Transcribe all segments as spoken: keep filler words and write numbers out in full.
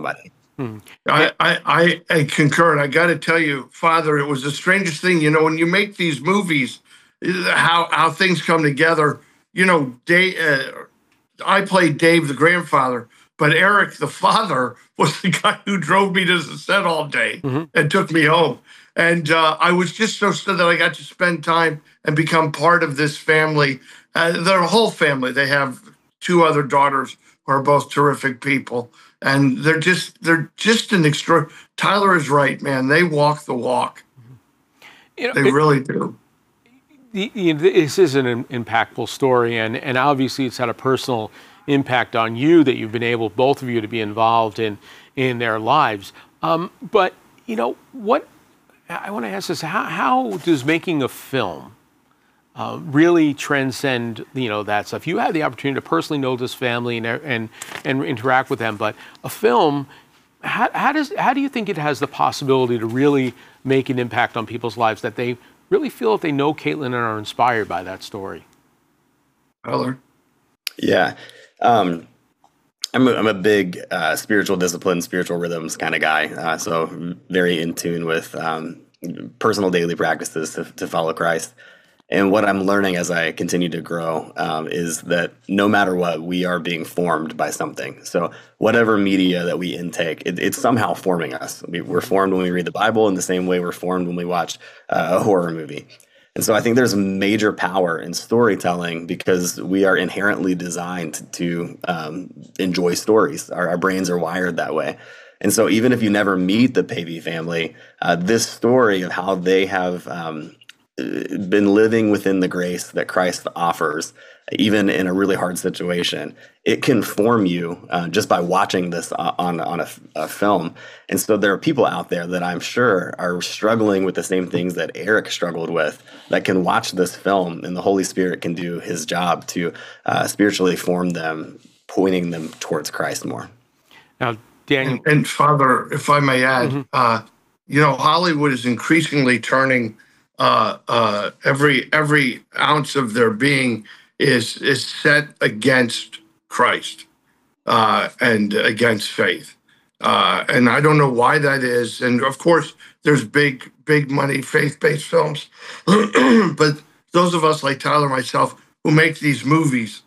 about it. Hmm. I, I, I, I concur. And I got to tell you, Father, it was the strangest thing. You know, when you make these movies, how how things come together. You know, Dave, uh, I played Dave, the grandfather, but Eric, the father, was the guy who drove me to the set all day mm-hmm. and took me home. And uh, I was just so stunned that I got to spend time and become part of this family. Uh, their whole family. They have two other daughters who are both terrific people. And they're just they're just an extra. Tyler is right, man. They walk the walk. You know, they it, really do. This is an impactful story, and, and obviously it's had a personal impact on you that you've been able, both of you, to be involved in in their lives. Um, but you know what? I want to ask this: How, how does making a film uh, really transcend, you know, that stuff? You had the opportunity to personally know this family and and and interact with them, but a film, how, how does how do you think it has the possibility to really make an impact on people's lives, that they really feel that they know Caitlin and are inspired by that story? Tyler? Yeah. Um, I'm a, I'm a big uh, spiritual discipline, spiritual rhythms kind of guy. Uh, so very in tune with um, personal daily practices to, to follow Christ. And what I'm learning as I continue to grow um, is that no matter what, we are being formed by something. So whatever media that we intake, it, it's somehow forming us. We, we're formed when we read the Bible in the same way we're formed when we watch uh, a horror movie. And so I think there's major power in storytelling because we are inherently designed to um, enjoy stories. Our, our brains are wired that way. And so even if you never meet the Pavey family, uh, this story of how they have um, been living within the grace that Christ offers, even in a really hard situation, it can form you uh, just by watching this on on a, a film. And so there are people out there that I'm sure are struggling with the same things that Eric struggled with, that can watch this film, and the Holy Spirit can do his job to uh, spiritually form them, pointing them towards Christ more. Now, Daniel. And, and Father, if I may add, mm-hmm. uh, you know, Hollywood is increasingly turning Uh, uh, every every ounce of their being is is set against Christ uh, and against faith, uh, and I don't know why that is. And of course, there's big big money faith-based films, but those of us like Tyler and myself who make these movies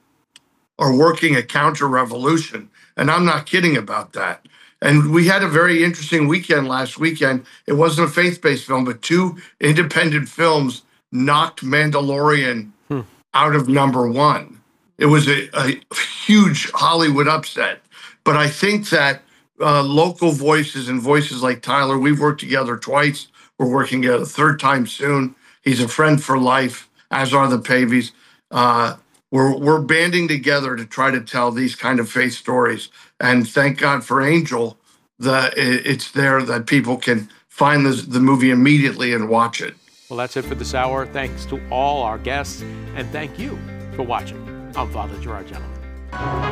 are working a counter-revolution, and I'm not kidding about that. And we had a very interesting weekend last weekend. It wasn't a faith-based film, but two independent films knocked Mandalorian hmm. out of number one. It was a, a huge Hollywood upset. But I think that uh, local voices and voices like Tyler, we've worked together twice. We're working together a third time soon. He's a friend for life, as are the Paveys. Uh, we're, we're banding together to try to tell these kind of faith stories. And thank God for Angel that it's there that people can find the, the movie immediately and watch it. Well, that's it for this hour. Thanks to all our guests, and thank you for watching. I'm Father Gerard Gentleman.